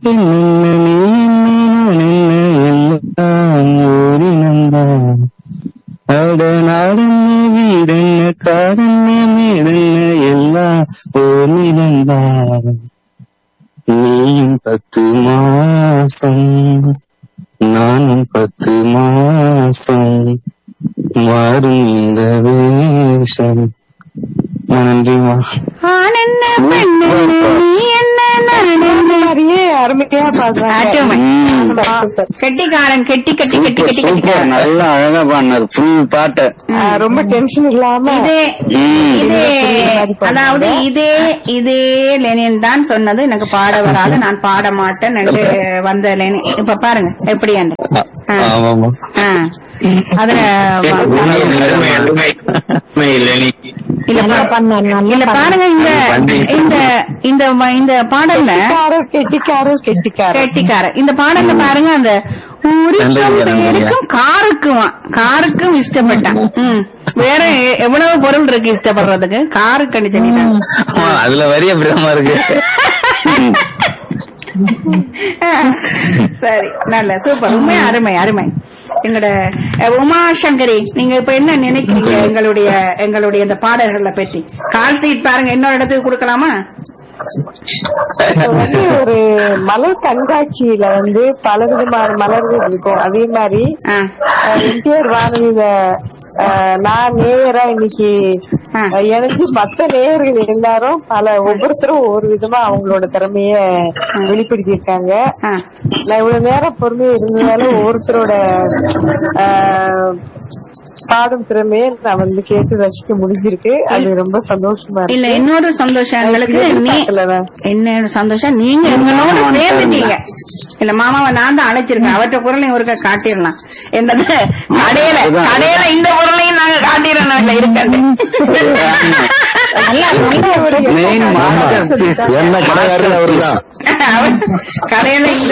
எல்லாம் ஓரினந்தான். நாடென்ன வீடென்ன காடென்ன மேடென்ன எல்லாம் ஓரினந்தான். நீயும் 10 மாசம் நானும் 10 மாசம் மாறும் இந்த வேஷம். நன்றிமா. ஆனந்த பெண்ணே நீ என்ன நிறைய அருமையா பாடுறாங்க. கெட்டிக்காரன் கெட்டி கட்டி கட்டி கட்டி கட்டி நல்லா அழகா பாடினார் ஃபுல் பாட்டை. ரொம்ப டென்ஷன் இல்லாம இதே அதாவது இதே லெனின் தான் சொன்னது எனக்கு பாட வராது, நான் பாட மாட்டேன் என்று வந்த லெனின். இப்ப பாருங்க எப்படி ஆமாமா. அதுல இல்ல பாருங்க இந்த பாடல்ல கெட்டிக்காரர் இந்த பாடல்ல பாருங்க அந்த ஊருக்கும் காருக்கும் இஷ்டப்பட்டான். வேற எவ்வளவு பொருள் இருக்கு இஷ்டப்படுறதுக்கு, காருக்கு அடிச்சிட்டாங்க. அதுல வரிய பிரமா இருக்கு. சரி, நல்ல சூப்பர், உண்மை அருமை அருமை. எங்களோட உமா சங்கரி, நீங்க இப்ப என்ன நினைக்கிறீங்க எங்களுடைய இந்த பாடல்களை பற்றி? கால் சீட் பாருங்க, இன்னொரு இடத்துக்கு கொடுக்கலாமா? ஒரு மலர் கண்காட்சியில பல விதமான மலர்கள் இருக்கும். அதே மாதிரி எம்ஜிஆர் வானொலியில நான் நேயரா இன்னைக்கு எனக்கு 10 நேயர்கள் இருந்தாலும் ஒவ்வொருத்தரும் ஒவ்வொரு விதமா அவங்களோட திறமைய வெளிப்படுத்தி இருக்காங்க. நான் இவ்வளவு நேரம் பொறுமையா இருந்ததால ஒவ்வொருத்தரோட பாடும் திறமையை நான் கேட்டு ரசிக்க முடிஞ்சிருக்கு. அது ரொம்ப சந்தோஷமா இருக்கு. இல்ல, இன்னொரு சந்தோஷம் எங்களுக்கு, என்னோட சந்தோஷம் நீங்க எங்களோட சேர்ந்துட்டீங்க. இல்ல, மாமாவை நான் தான் அழைச்சிருக்கேன், அவற்ற குரலையும் ஒருக்க காட்டிடலாம். இந்த கடையில இந்த குரலையும் நாங்க காட்டிடணும் இருக்காது. கடையில இந்த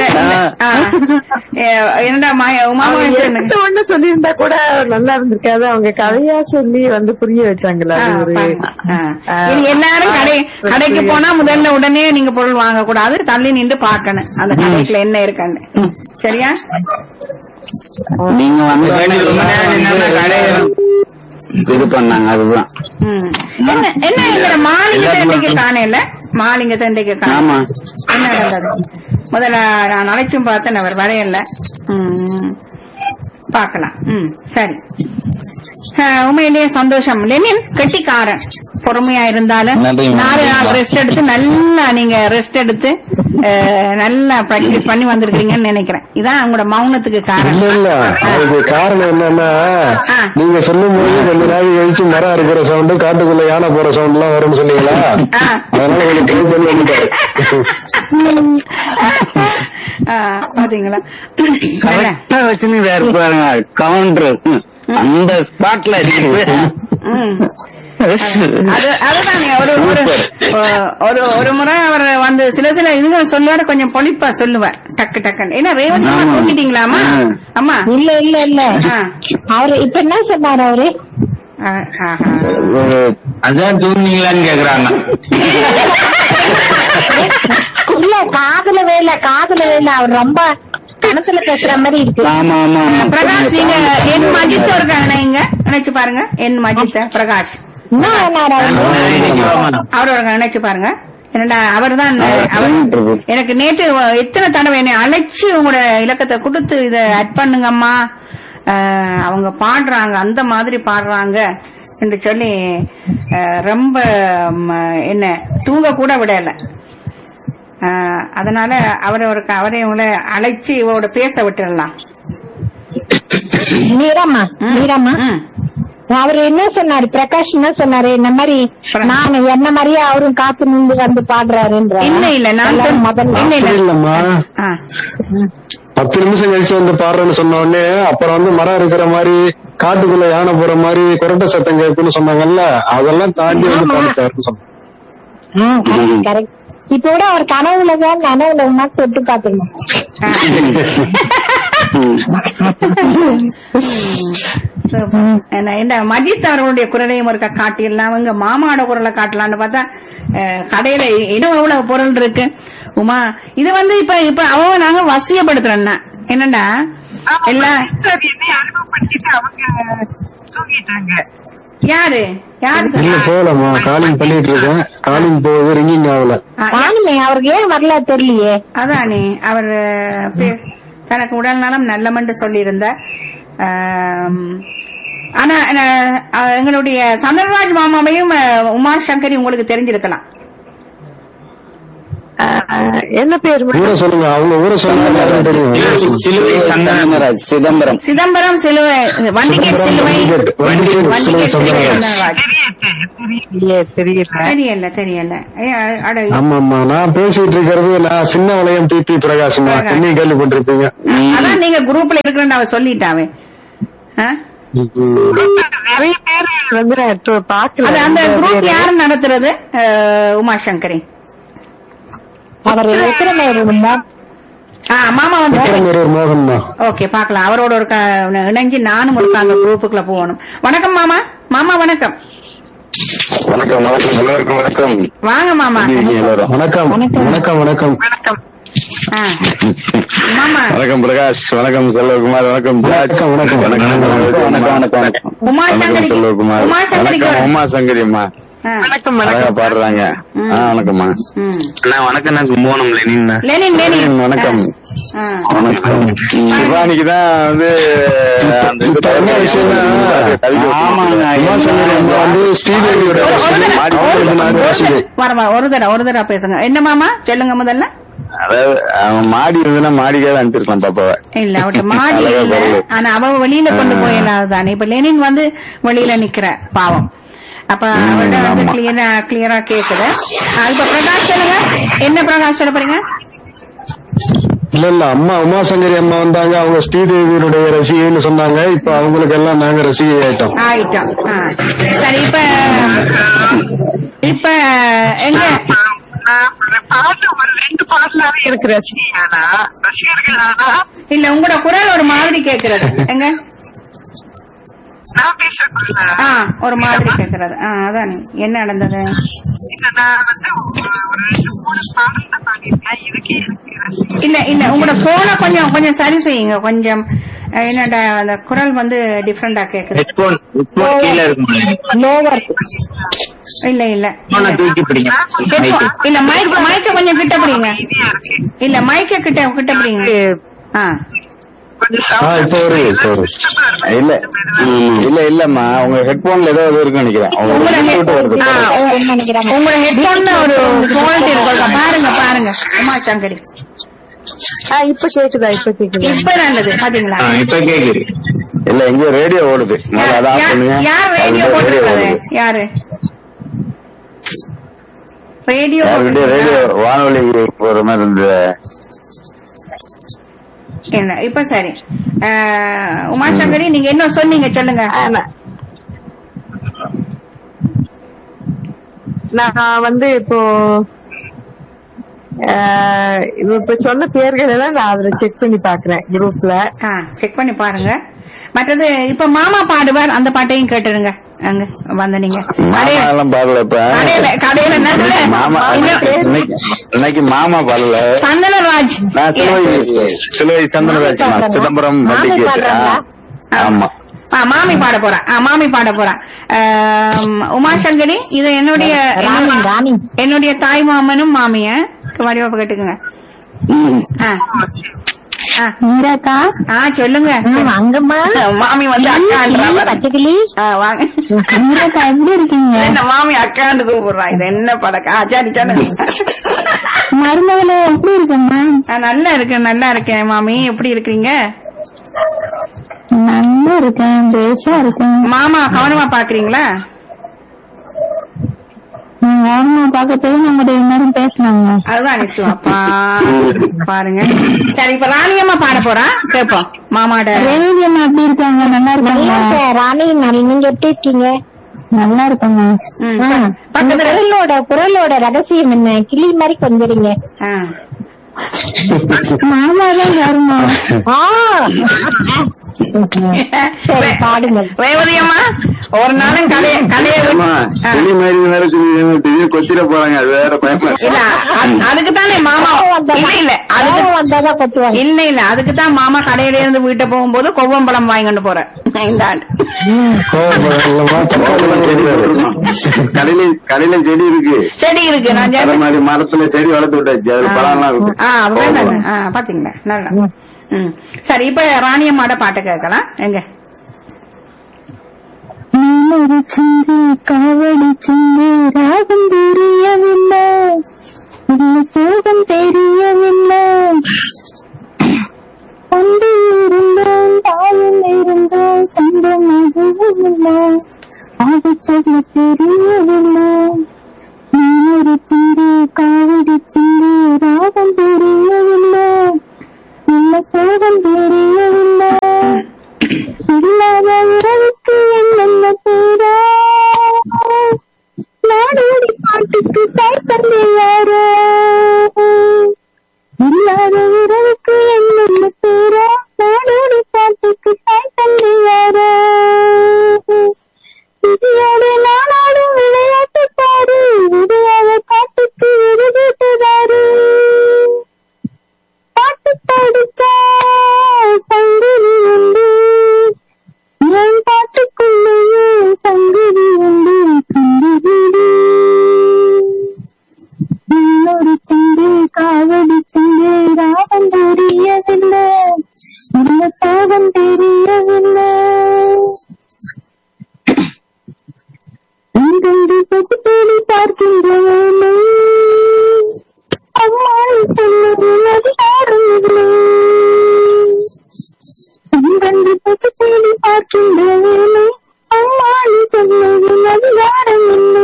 என்னடா உமாமா ஒண்ணு சொல்லியிருந்தா கூட நல்லா இருந்திருக்காது. அவங்க கதையா சொல்லி புரிய வச்சாங்களா? எல்லாரும் கடைக்கு போனா முதல்ல உடனே நீங்க பொருள் வாங்க கூடாது, தள்ளி நின்று பாக்கணும் அந்த கடைக்குள்ள என்ன இருக்கான்னு. சரியா? நீங்க இது பண்ணாங்க, அதுதான் என்ன எங்க மாலிங்கத்தை இன்றைக்கு காணல. மாலிங்கத்தை இன்றைக்கு காண என்ன நடந்தது? முதல்ல நான் அழைச்சும் பார்த்தேன், அவர் வரையல. பாக்கலாம். சரி, உண்மையிலேயே சந்தோஷம். லெனின் கெட்டிக்காரன், பொறுமையா இருந்தாலும் 4 நாள் ரெஸ்ட் எடுத்து நீங்க ரெஸ்ட் எடுத்து நல்லா பிராக்டிஸ் பண்ணி வந்திருக்கீங்கன்னு நினைக்கிறேன். இதான் உங்களோட மௌனத்துக்கு காரணம். அதுக்கு காரணம் என்னன்னா, நீங்க சொல்லும் போது கொஞ்ச நாள் கழிச்சு மரம் இருக்கிற சவுண்டு, காட்டுக்குள்ள யானை போற சவுண்ட் எல்லாம் வரும்னு சொன்னீங்களா? அதனால கொஞ்சம் ட்ரை பண்ணி வந்துட்டாரு. பாத்தீங்களா? வச்சுன்னு வேற பாருங்க, கவுண்டர் அந்த ஸ்பாட்ல இருக்குது. அதுதானே ஒரு முறை அவர் சில இதுகள் சொல்லுவாரு, கொஞ்சம் பொலிப்பா சொல்லுவார் டக்கு டக்குன்னு. ஏன்னா ரேவதி தூங்கிட்டீங்களாமா? அம்மா இல்ல அவரு இப்ப என்ன சொன்னாரு? அவரு அதான் தூங்குனீங்களான்னு கேக்குறாங்க. இல்ல, காதுல வேலை அவர் ரொம்ப கணத்துல பேசுற மாதிரி இருக்கு. பிரகாஷ், நீங்க என் மஜித் இருக்காங்க, இங்க நினைச்சு பாருங்க. என் மஜித் பிரகாஷ் அவரோட நினைச்சு பாருங்க. என்னடா அவர் தான் எனக்கு நேற்று எத்தனை தடவை என்னை அழைச்சு உங்களோட இலக்கத்தை கொடுத்து இத அட் பண்ணுங்கம்மா, அவங்க பாடுறாங்க, அந்த மாதிரி பாடுறாங்க என்று சொல்லி ரொம்ப என்ன தூங்க கூட விடல. அதனால அவரை உங்களை அழைச்சு இவரோட பேச விட்டுடலாம். மீராமா அவரு என்ன சொன்னாரு? பிரகாஷ் என்ன சொன்னாரு? இந்த மாதிரி நான் என்ன மாதிரியே அவரும் காத்து நின்று பாடுறாருன்ற. இல்ல நான் இல்லம்மா, 10 நிமிஷம் கழிச்சு பாடுறேன்னு சொன்ன உடனே அப்புறம் மரம் இருக்கிற மாதிரி, காட்டுக்குள்ள யானை போற மாதிரி குரட்ட சத்தம் கேட்குன்னு சொன்னாங்கல்ல, அதெல்லாம் தாண்டி பாடிட்டாருன்னு சொன்னாங்க. இப்ப கூட அவர் கனவுல தொட்டு பாத்துருங்க. இந்த மஜித் அவர்களுடைய குரலையும் ஒரு காட்டிடலாம், அவங்க மாமாவோட குரலை காட்டலான்னு பார்த்தா கடையில இன்னும் எவ்வளவு பொருள் இருக்கு. உமா இது வந்து இப்ப அவங்க நாங்க வசியப்படுத்துறோம்னா என்னண்டா எல்லாம் அறிமுகப்படுத்திட்டு அவங்க தூங்கிட்டாங்க. யாரு இல்ல போகலாமா, காலிங் பண்ணிட்டு இருக்கேன். காலிங் போகுது, ரிங்கிங் ஆகல. நானுமே அவருக்கு ஏன் வரல தெரியலையே. அதானே அவர் தனக்கு உடல் நலம் நல்லமென்று சொல்லியிருந்த. ஆனா எங்களுடைய சந்திரராஜ் மாமாவையும் உமா சங்கரி உங்களுக்கு தெரிஞ்சிருக்கலாம். என்ன பேர் ஊரை சொல்லுங்க, அவங்க ஊரை சொல்லுங்க. சிதம்பரம் சிலுவை வண்டிகேட் சிலுவை தெரியல. ஆமா, நான் பேசிட்டு இருக்கிறது நான் சின்ன வளையம் டிபி பிரகாசமா, என்ன கேள்விப்பட்டிருப்பீங்க. அதான் நீங்க குரூப்ல இருக்கிறேன்னு அவ சொல்லிட்டாவே. நிறைய பேர் வந்து பாக்கல. அந்த குரூப் யாரு நடத்துறது? உமா சங்கரி அவர் எத்தனை பேர் மாமா வந்து மோகன் தான். ஓகே, பாக்கலாம். அவரோட ஒரு இணைஞ்சு நானும் ஒரு அந்த குரூப்புக்குள்ள போகணும். வணக்கம் மாமா. வணக்கம். வணக்கம் எல்லாருக்கும் வணக்கம். வாங்க மாமா. வணக்கம் வணக்கம் வணக்கம் மாமா. வணக்கம் பிரகாஷ், வணக்கம் செல்வகுமார், வணக்கம் வணக்கம் வணக்கம் உமா சங்கரி. செல்வகுமார், வணக்கம் உமா சங்கரி அம்மா. வணக்கம் பாடுறாங்க. வணக்கம்மா. வணக்கம் கும்பகோணம் லெனின். வணக்கம் வணக்கம். சிவானிக்குதான் வந்து ஒரு தடவை பேசுங்க. என்ன மாமா சொல்லுங்க முதல்ல. அதாவது மாடி இருந்துன்னா மாடிக்காக அனுப்பிருக்கலாம் பாப்பாவை. இல்ல அவட்ட மாடி இல்ல, ஆனா அவ வெளியில கொண்டு போயிடாதானே. இப்ப லெனின் வந்து வெளியில நிக்கிற பாவம். அப்ப அவர்கிட்ட வந்து கிளியரா கேக்குது. இப்ப பிரகாஷ் சொல்லுங்க, என்ன பிரகாஷ் சொல்ல போறீங்க? இல்ல அம்மா உமாசங்கரி அம்மா வந்தாங்க, அவங்க ஸ்ரீதேவியினுடைய ரசிகைன்னு சொன்னாங்க. இப்ப அவங்களுக்கு எல்லாம் நாங்க ரசிகை ஆயிட்டோம். சரி, இப்ப எங்க பாட்டு ஒரு 2 பாடலாவே இருக்கு ரசிகர்களா இல்ல உங்களோட குரல் ஒரு மாதிரி கேக்குறது. எங்க நான் பேசக்கூடாது. ஒரு மாதிரி கேக்குறது. அதானே என்ன நடந்தது? இல்ல உங்களோட போன கொஞ்சம் சரி செய்யுங்க. கொஞ்சம் என்னடா அந்த குரல் வந்து டிஃபரெண்டா கேக்குது. இல்ல மைக்க கொஞ்சம் கிட்ட பிடிங்க. இல்ல மைக்க கிட்ட பிடிங்க. இல்லம்மா உங்க ஹெட்போன்ல ஏதோ இருக்குன்னு நினைக்கிறேன். உங்களோட ஹெட்போன்ல ஒரு ஃபால்ட் இருக்கு. பாருங்க உமா சங்கரி. இப்ப கேக்குதா? இப்ப நல்லது பாத்தீங்களா? இப்ப கேக்குது. இல்ல எங்க ரேடியோ ஓடுது. யார் ரேடியோ போட்டுருக்காரு? யாரு ரேடியோ வானொலி போற மாதிரி இருந்தது. என்ன இப்ப சரி. உமா சங்கரி நீங்க என்ன சொன்னீங்க சொல்லுங்க. நான் வந்து இப்போ சொன்ன பேர்கள் எல்லாம் நான் அதுல செக் பண்ணி பாக்குறேன் குரூப்ல. செக் பண்ணி பாருங்க. மற்றது இப்ப மாமா பாடுவார், அந்த பாட்டையும் கேட்டுருங்க. அங்க வந்த நீங்க கடையில இன்னைக்கு மாமா பாடல. சந்தனராஜ் சந்தனராஜ் சிதம்பரம். ஆமா மாமி பாட போறா. உமா சங்கரி இது என்னுடைய தாய் மாமனும் மாமிய வடிவப்ப கேட்டுக்குங்க. சொல்லுங்க. அங்கம்மா மாமி வந்து பச்சைக்கிளி வாங்க. எப்படி இருக்கீங்க? என்ன மாமி அக்காண்டு கூப்பிடுறா. இது என்ன படக்கா? மருமகளே எப்படி இருக்கும்மா? நல்லா இருக்கேன் மாமி. எப்படி இருக்கீங்க? நல்லா இருக்கேன், பேஷா இருக்கேன். மாமா கவனமா பாக்குறீங்களா? கவனமா பாக்கறதுக்கு நம்ம எல்லாரும் பேசினாங்க. அதுதான் நிச்சயமாப்பா பாருங்க. சரி, இப்ப ராணியம்மா பாட போறா, கேப்போம். மாமாட ரேவதியம்மா எப்படி இருக்காங்க? நல்லா இருக்காங்க. ராணி நீங்க எப்படி இருக்கீங்க? நல்லா இருக்காங்க. குரலோட ரகசியம் என்ன? கிளி மாதிரி கொஞ்சறீங்க. மாமாதான் யாருமா? சரி, பாடுங்க. ரேவதி அம்மா ஒரு நாளும் கலைய கிளி மாதிரி வேற சொல்லி கொத்திர போறாங்க, அது வேற பயமா இல்ல அதுக்குத்தானே மாமா இல்ல அதுக்கு வந்தாதான் கொத்துவாங்க. இல்ல அதுக்குதான் மாமா கடையில இருந்து வீட்டை போகும்போது கொவ்வம்பழம் வாங்கிட்டு போறேன் இந்த ஆண்டு. கடையில செடி இருக்கு, செடி இருக்கு. நான் அதே மாதிரி மரத்துல செடி வளர்த்து விட்டாச்சு, அது பழம்லாம் இருக்கு. பாத்தீங்களா நல்லா. சரி, இப்ப ராணியம்மாட பாட்டு கேட்கலாம். எங்க காவடி சிந்து ராகம் தெரியவில்லை, சோகம் தெரியவில்லை, கொண்டு இருந்தோம் தாயும் இருந்தோம் சொந்தம் இல்லை, அது சொல்ல தெரியவில்லை. நீரு சிந்து காவடி சிந்து ராகம் தெரியவில்லை, நல்ல சோகம் தெரியவில்லை, இல்லாத உறவுக்கு என்னென்ன பேரோ, நாடோடி பாட்டுக்கு தாய் தந்தை யாரோ.